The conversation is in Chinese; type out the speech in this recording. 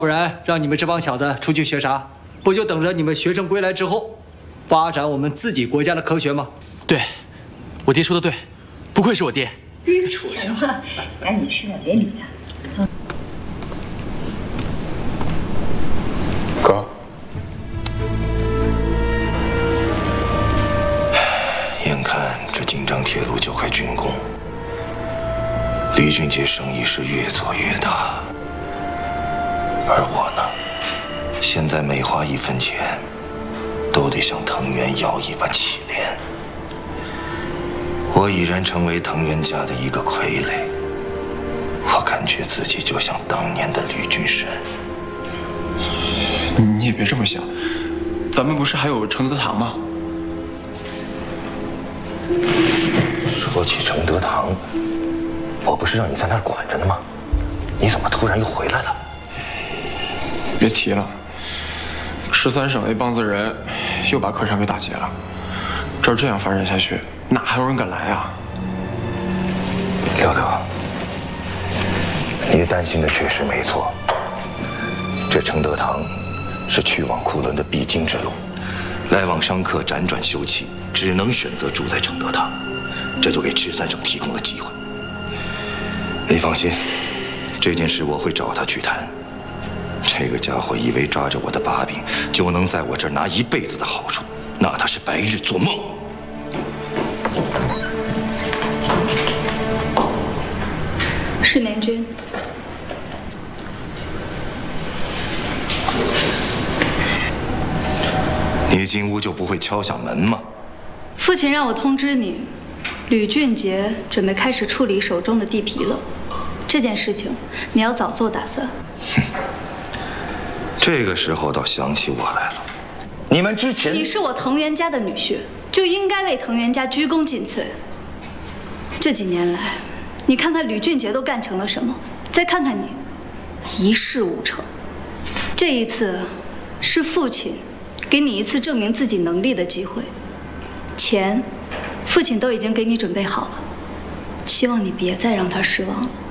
不然让你们这帮小子出去学啥？不就等着你们学成归来之后，发展我们自己国家的科学吗？ 对，我爹说的对，不愧是我爹。 行了，赶紧吃吧，别理他。 哥， 眼看这锦张铁路就快竣工，李俊杰生意是越做越大，而我呢，现在每花1分钱，都得向藤原要一把乞怜。我已然成为藤原家的一个傀儡，我感觉自己就像当年的吕俊生。 你也别这么想，咱们不是还有承德堂吗？ 说起承德堂，我不是让你在那儿管着呢吗？你怎么突然又回来了？ 别提了，13省那帮子人又把客栈给打劫了。照这样发展下去，哪还有人敢来啊？ 六六，你担心的确实没错。这承德堂是去往库伦的必经之路，来往商客辗转休憩，只能选择住在承德堂，这就给13省提供了机会。你放心，这件事我会找他去谈。这个家伙以为抓着我的把柄就能在我这儿拿一辈子的好处，那他是白日做梦。 是联军。 你进屋就不会敲响门吗？ 父亲让我通知你，吕俊杰准备开始处理手中的地皮了。这件事情你要早做打算。 这个时候倒想起我来了。你们之前， 你是我藤原家的女婿，就应该为藤原家鞠躬尽瘁。这几年来，你看看吕俊杰都干成了什么，再看看你，一事无成。这一次，是父亲给你一次证明自己能力的机会。钱，父亲都已经给你准备好了，希望你别再让他失望了。